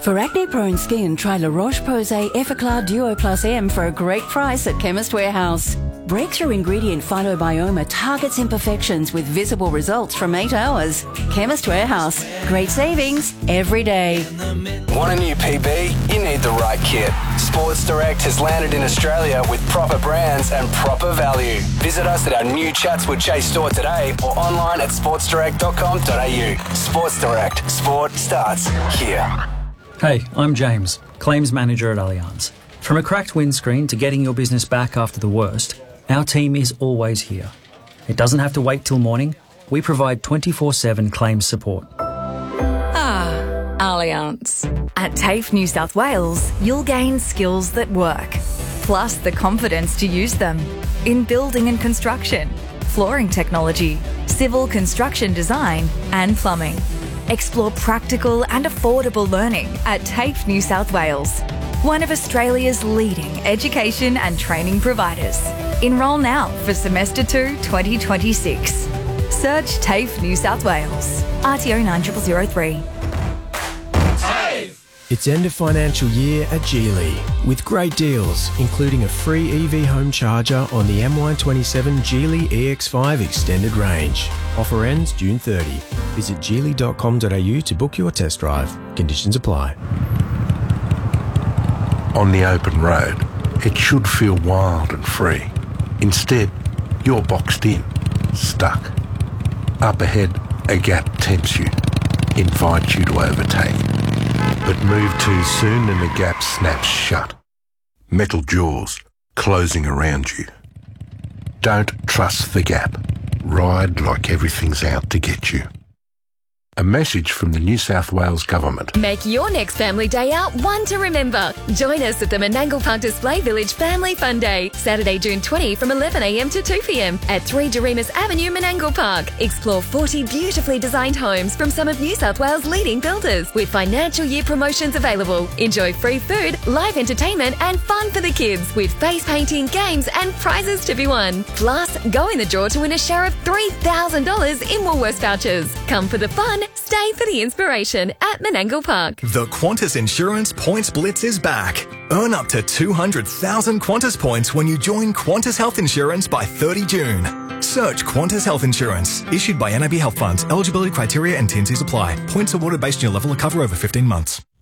For acne-prone skin, try La Roche-Posay Effaclar Duo Plus M for a great price at Chemist Warehouse. Breakthrough ingredient Phytobioma targets imperfections with visible results from 8 hours. Chemist Warehouse. Great savings every day. Want a new PB? You need the right kit. Sports Direct has landed in Australia with proper brands and proper value. Visit us at our new Chatswood Chase store today or online at sportsdirect.com.au. Sports Direct. Sport starts here. Hey, I'm James, Claims Manager at Allianz. From a cracked windscreen to getting your business back after the worst, our team is always here. It doesn't have to wait till morning. We provide 24/7 claims support. Allianz. At TAFE New South Wales, you'll gain skills that work, plus the confidence to use them in building and construction, flooring technology, civil construction design and plumbing. Explore practical and affordable learning at TAFE New South Wales, one of Australia's leading education and training providers. Enrol now for Semester 2 2026. Search TAFE New South Wales. RTO 9003. It's end of financial year at Geely with great deals, including a free EV home charger on the MY27 Geely EX5 extended range. Offer ends June 30. Visit geely.com.au to book your test drive. Conditions apply. On the open road, it should feel wild and free. Instead, you're boxed in, stuck. Up ahead, a gap tempts you, invites you to overtake. But move too soon and the gap snaps shut. Metal jaws closing around you. Don't trust the gap. Ride like everything's out to get you. A message from the New South Wales Government. Make your next family day out one to remember. Join us at the Menangle Park Display Village Family Fun Day, Saturday, June 20 from 11 a.m. to 2 p.m. at 3 Doremus Avenue, Menangle Park. Explore 40 beautifully designed homes from some of New South Wales' leading builders with financial year promotions available. Enjoy free food, live entertainment and fun for the kids with face painting, games and prizes to be won. Plus, go in the draw to win a share of $3,000 in Woolworths vouchers. Come for the fun, stay for the inspiration at Menangle Park. The Qantas Insurance Points Blitz is back. Earn up to 200,000 Qantas points when you join Qantas Health Insurance by 30 June. Search Qantas Health Insurance. Issued by NAB Health Funds. Eligibility criteria and T&Cs apply. Points awarded based on your level of cover over 15 months.